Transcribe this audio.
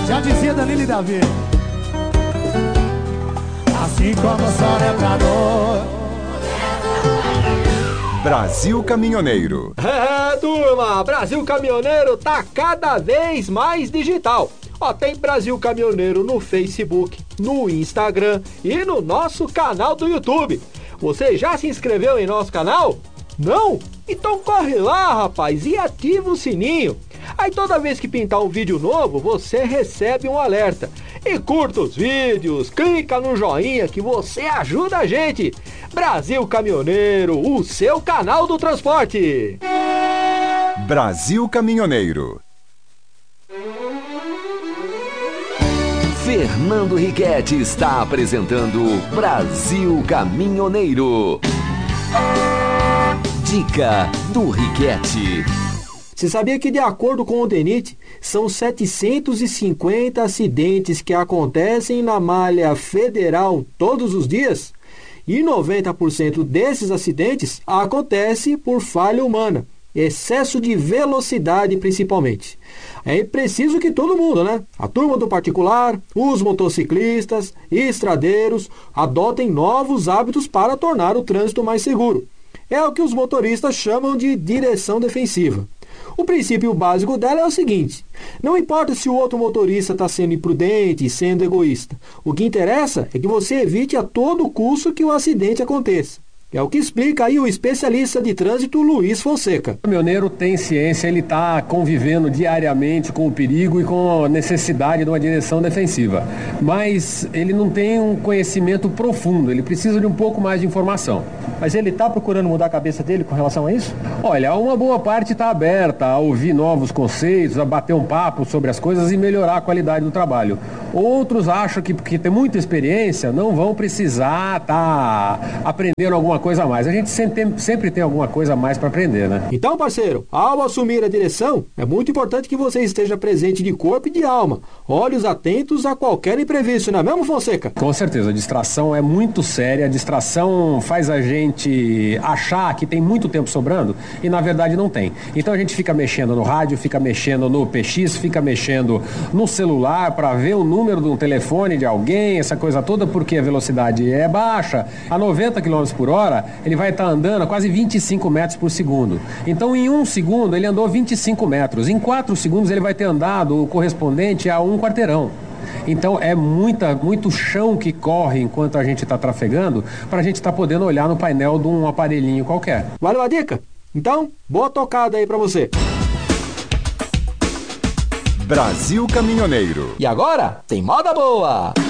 Já dizia Danilo e Davi. Assim como o sol é pra noite. Brasil Caminhoneiro. Turma, Brasil Caminhoneiro tá cada vez mais digital. Ó, tem Brasil Caminhoneiro no Facebook, no Instagram e no nosso canal do YouTube. Você já se inscreveu em nosso canal? Não? Então corre lá, rapaz, e ativa o sininho. Aí toda vez que pintar um vídeo novo, você recebe um alerta. E curta os vídeos, clica no joinha que você ajuda a gente. Brasil Caminhoneiro, o seu canal do transporte. Brasil Caminhoneiro. Fernando Riquetti está apresentando Brasil Caminhoneiro. Dica do Riquetti. Você sabia que, de acordo com o DENIT, são 750 acidentes que acontecem na malha federal todos os dias? E 90% desses acidentes acontece por falha humana, excesso de velocidade principalmente. É preciso que todo mundo, a turma do particular, os motociclistas e estradeiros, adotem novos hábitos para tornar o trânsito mais seguro. É o que os motoristas chamam de direção defensiva. O princípio básico dela é o seguinte: não importa se o outro motorista está sendo imprudente e sendo egoísta. O que interessa é que você evite a todo custo que o acidente aconteça. É o que explica aí o especialista de trânsito Luiz Fonseca. O caminhoneiro tem ciência, ele está convivendo diariamente com o perigo e com a necessidade de uma direção defensiva. Mas ele não tem um conhecimento profundo, ele precisa de um pouco mais de informação. Mas ele está procurando mudar a cabeça dele com relação a isso? Olha, uma boa parte está aberta a ouvir novos conceitos, a bater um papo sobre as coisas e melhorar a qualidade do trabalho. Outros acham que, porque tem muita experiência, não vão precisar estar aprendendo alguma coisa a mais. A gente sempre tem alguma coisa a mais para aprender, Então, parceiro, ao assumir a direção, é muito importante que você esteja presente de corpo e de alma. Olhos atentos a qualquer imprevisto, não é mesmo, Fonseca? Com certeza, a distração é muito séria. A distração faz a gente achar que tem muito tempo sobrando e, na verdade, não tem. Então, a gente fica mexendo no rádio, fica mexendo no PX, fica mexendo no celular para ver o número de um telefone de alguém, essa coisa toda, porque a velocidade é baixa. A 90 km por hora, ele vai estar andando a quase 25 metros por segundo. Então, em 1 segundo, ele andou 25 metros. Em 4 segundos, ele vai ter andado o correspondente a 1 quarteirão. Então, é muito chão que corre enquanto a gente está trafegando para a gente estar podendo olhar no painel de um aparelhinho qualquer. Valeu a dica? Então, boa tocada aí para você. Brasil Caminhoneiro. E agora, tem moda boa!